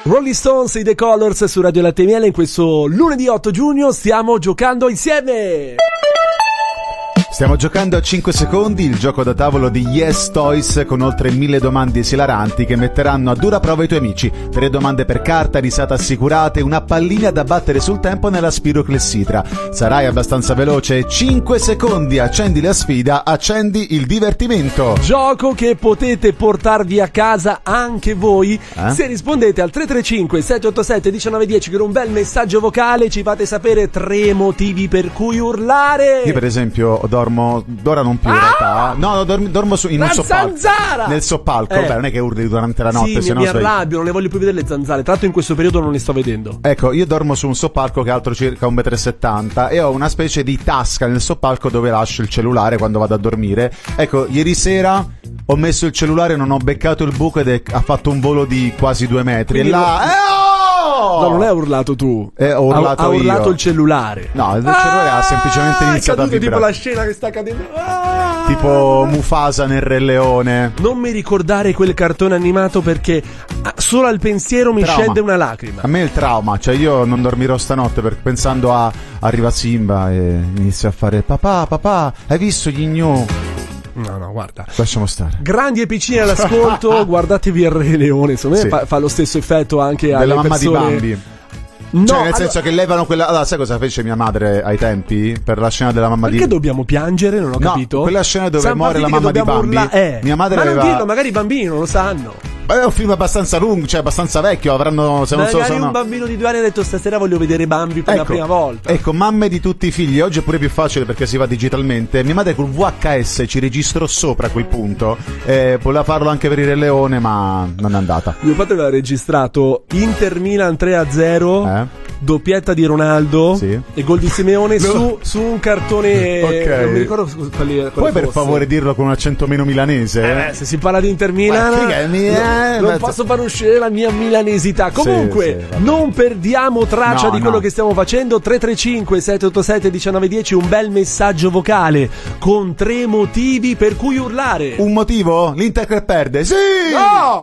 Rolling Stones, i The Colors su Radio Latte Miele. In questo lunedì 8 giugno stiamo giocando insieme. Stiamo giocando a 5 secondi, il gioco da tavolo di Yes Toys, con oltre 1000 domande esilaranti che metteranno a dura prova i tuoi amici. 3 domande per carta, risate assicurate, una pallina da battere sul tempo nella spiroclessitra. Sarai abbastanza veloce? 5 secondi, accendi la sfida, accendi il divertimento. Gioco che potete portarvi a casa anche voi se rispondete al 335 787 1910 con un bel messaggio vocale. Ci fate sapere 3 motivi per cui urlare. Io per esempio ora non più in realtà. No, dormo in un soppalco. Zanzara! Nel soppalco. Beh, non è che urli durante la notte. Sì, mi arrabbio, non ne voglio più vedere le zanzare. Tra l'altro in questo periodo non le sto vedendo. Ecco, io dormo su un soppalco che è alto circa 1,70 m e ho una specie di tasca nel soppalco dove lascio il cellulare quando vado a dormire. Ecco, ieri sera ho messo il cellulare, non ho beccato il buco ed ha fatto un volo di quasi 2 metri. Quindi e là... No, non è urlato tu. Ho urlato ha urlato io. Il cellulare. No, il cellulare ha semplicemente iniziato a vibrare. Tipo la scena che sta cadendo. Tipo Mufasa nel Re Leone. Non mi ricordare quel cartone animato perché solo al pensiero mi scende una lacrima. A me è il trauma, cioè io non dormirò stanotte pensando a arriva Simba e inizia a fare papà, hai visto gli gnu? No, guarda. Lasciamo stare. Grandi e piccini all'ascolto, guardatevi il Re Leone, insomma, sì. fa lo stesso effetto anche alle della mamma persone... di Bambi. No, cioè nel senso che levano quella... Allora, sai cosa fece mia madre ai tempi per la scena della mamma Perché dobbiamo piangere? Non ho capito. Quella scena dove muore la mamma di Bambi. Mia madre non dirlo, magari i bambini non lo sanno. Beh, è un film abbastanza lungo, cioè abbastanza vecchio, avranno... Se non so, un bambino di 2 anni ha detto stasera voglio vedere Bambi per la prima volta. Ecco, mamme di tutti i figli, oggi è pure più facile perché si va digitalmente. Mia madre col VHS ci registrò sopra quel punto, voleva farlo anche per il Re Leone ma non è andata. Mio padre aveva registrato Inter Milan 3-0, doppietta di Ronaldo e gol di Simeone su un cartone. Non mi ricordo quale puoi per favore dirlo con un accento meno milanese? Se si parla di Inter Milan non posso far uscire la mia milanesità. Comunque non perdiamo traccia di quello che stiamo facendo. 335 787 1910, un bel messaggio vocale con 3 motivi per cui urlare. Un motivo? L'Inter che perde? Sì! No!